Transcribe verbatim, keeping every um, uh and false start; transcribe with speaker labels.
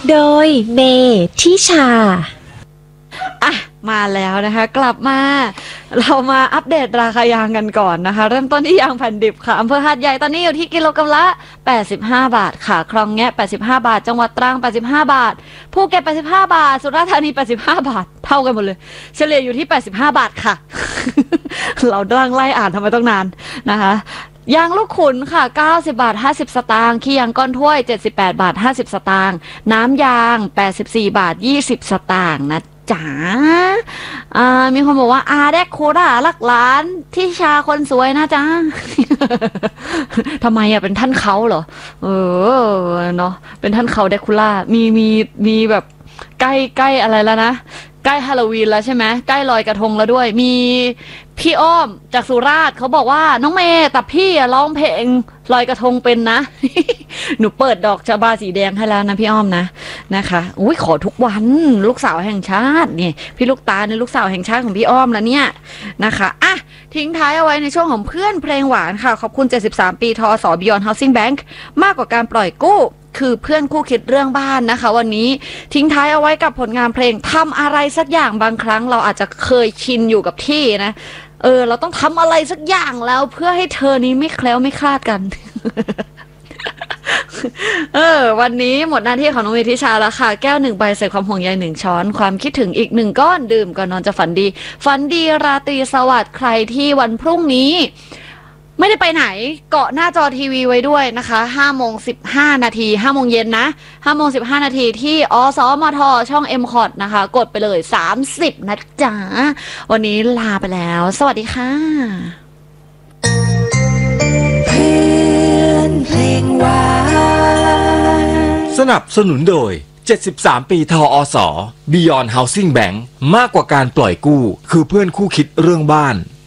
Speaker 1: โดยเมทิชา
Speaker 2: อ่ะมาแล้วนะคะกลับมาเรามาอัปเดตราคายางกันก่อนนะคะเริ่มต้นที่ยางแผ่นดิบค่ะอำเภอหาดใหญ่ตอนนี้อยู่ที่กิโลกรัมละแปดสิบห้าบาทค่ะคลองแงะแปดสิบห้าบาทจังหวัดตรังแปดสิบห้าบาทภูเก็ตแปดสิบห้าบาทสุราษฎร์ธานีแปดสิบห้าบาทเท่ากันหมดเลยเฉลี่ยอยู่ที่แปดสิบห้าบาทค่ะ เราดังไล่อ่านทำไมต้องนานนะคะยางลูกขุนค่ะเก้าสิบบาทห้าสิบสตางค์ขี้ยางก้อนถ้วยเจ็ดสิบแปดบาทห้าสิบสตางค์น้ำยางแปดสิบสี่บาทยี่สิบสตางค์นะจ๋าอ่ามีคนบอกว่าอาแดกโคราลักล้านที่ชาคนสวยนะจ๊ะ ทำไมอ่ะเป็นท่านเขาเหรอเออเนาะเป็นท่านเขาแดกคูล่ามีมีมีแบบใกล้ใกล้อะไรแล้วนะใกล้ฮาโลวีนแล้วใช่ไหมใกล้ลอยกระทงแล้วด้วยมีพี่อ้อมจากสุราษฎร์เขาบอกว่าน้องเมย์แต่พี่อะร้องเพลงลอยกระทงเป็นนะ หนูเปิดดอกชบาสีแดงให้แล้วนะพี่อ้อมนะนะคะอุ้ยขอทุกวันลูกสาวแห่งชาตินี่พี่ลูกตาในลูกสาวแห่งชาติของพี่อ้อมแล้วเนี่ยนะคะอ่ะทิ้งท้ายเอาไว้ในช่วงของเพื่อนเพลงหวานค่ะขอบคุณเจ็ดสิบสามปีทอส Beyond Housing Bank มากกว่าการปล่อยกู้คือเพื่อนคู่คิดเรื่องบ้านนะคะวันนี้ทิ้งท้ายเอาไว้กับผลงานเพลงทำอะไรสักอย่างบางครั้งเราอาจจะเคยชินอยู่กับที่นะเออเราต้องทำอะไรสักอย่างแล้วเพื่อให้เธอนี้ไม่แคล้วไม่คลาดกัน เออวันนี้หมดหน้าที่ของน้องเมทิชาแล้วค่ะแก้วหนึ่งใบใส่ความห่วงใยหนึ่งช้อนความคิดถึงอีกหนึ่งก้อนดื่มก่อนนอนจะฝันดีฝันดีราตรีสวัสดิ์ใครที่วันพรุ่งนี้ไม่ได้ไปไหนเกาะหน้าจอทีวีไว้ด้วยนะคะห้าโมงสิบห้านาทีห้าโมงเย็นนะห้าโมงสิบห้านาทีที่อสมทช่อง เอ็ม คอท นะคะกดไปเลยสามสิบนะจ๊ะวันนี้ลาไปแล้วสวัสดีค่ะ
Speaker 1: เพื่อนเพลงหวาน
Speaker 3: สนับสนุนโดยเจ็ดสิบสามปีทอส Beyond Housing Bank มากกว่าการปล่อยกู้คือเพื่อนคู่คิดเรื่องบ้าน